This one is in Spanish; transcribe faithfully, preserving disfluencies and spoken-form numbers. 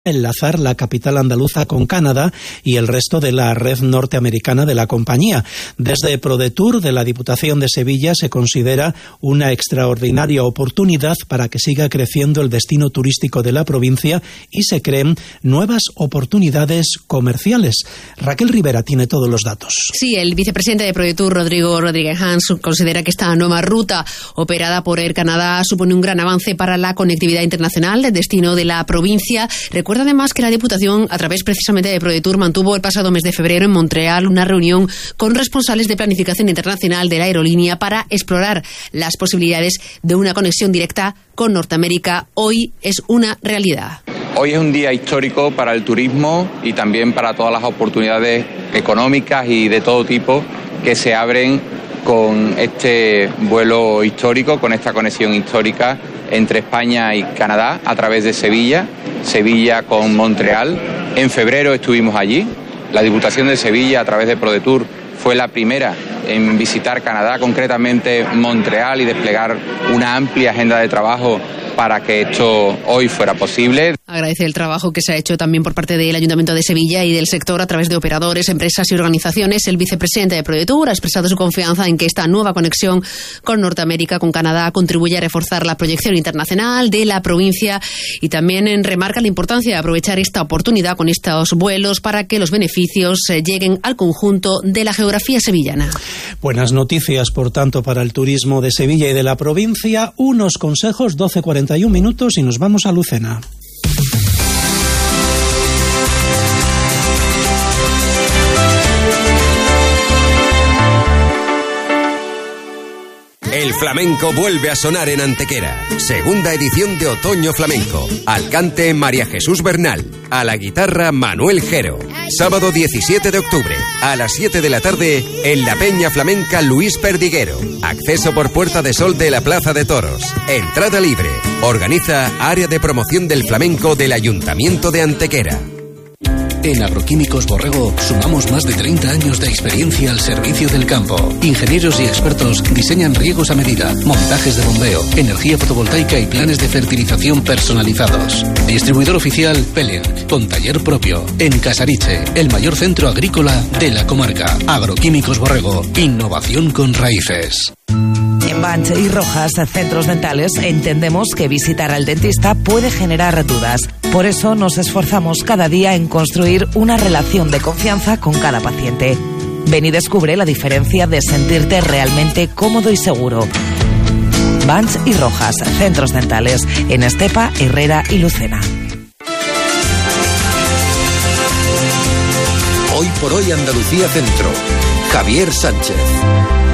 enlazar la capital andaluza con Canadá y el resto de la red norteamericana de la compañía. Desde ProDetour de la Diputación de Sevilla se considera una extraordinaria oportunidad para que siga creciendo el destino turístico de la provincia y se creen nuevas oportunidades comerciales. Raquel Rivera tiene todos los datos. Sí, el vicepresidente de ProDetour, Rodrigo Rodríguez Hans, considera que esta nueva ruta operada por Air Canada supone un gran avance para la conectividad internacional del destino de la provincia. Recuerda además que la Diputación, a través precisamente de ProDetour, mantuvo el pasado mes de febrero en Montreal una reunión con responsables de planificación internacional de la aerolínea para explorar las posibilidades de una conexión directa con Norteamérica. Hoy es una realidad. Hoy es un día histórico para el turismo y también para todas las oportunidades económicas y de todo tipo que se abren con este vuelo histórico, con esta conexión histórica entre España y Canadá a través de Sevilla, Sevilla con Montreal. En febrero estuvimos allí. La Diputación de Sevilla, a través de ProDetour, fue la primera en visitar Canadá, concretamente Montreal, y desplegar una amplia agenda de trabajo para que esto hoy fuera posible. Agradece el trabajo que se ha hecho también por parte del Ayuntamiento de Sevilla y del sector a través de operadores, empresas y organizaciones. El vicepresidente de ProDetour ha expresado su confianza en que esta nueva conexión con Norteamérica, con Canadá, contribuye a reforzar la proyección internacional de la provincia y también en remarca la importancia de aprovechar esta oportunidad con estos vuelos para que los beneficios lleguen al conjunto de la geografía sevillana. Buenas noticias, por tanto, para el turismo de Sevilla y de la provincia. Unos consejos, doce cuarenta y un minutos y nos vamos a Lucena. El flamenco vuelve a sonar en Antequera. Segunda edición de Otoño Flamenco. Al cante María Jesús Bernal. A la guitarra Manuel Jero. Sábado diecisiete de octubre, a las siete de la tarde, en la Peña Flamenca Luis Perdiguero. Acceso por Puerta de Sol de la Plaza de Toros. Entrada libre. Organiza Área de Promoción del Flamenco del Ayuntamiento de Antequera. En Agroquímicos Borrego sumamos más de treinta años de experiencia al servicio del campo. Ingenieros y expertos diseñan riegos a medida, montajes de bombeo, energía fotovoltaica y planes de fertilización personalizados. Distribuidor oficial Pellerc, con taller propio. En Casariche, el mayor centro agrícola de la comarca. Agroquímicos Borrego, innovación con raíces. En Banch y Rojas, centros dentales, entendemos que visitar al dentista puede generar dudas. Por eso nos esforzamos cada día en construir una relación de confianza con cada paciente. Ven y descubre la diferencia de sentirte realmente cómodo y seguro. Banch y Rojas, centros dentales, en Estepa, Herrera y Lucena. Hoy por hoy Andalucía Centro. Javier Sánchez.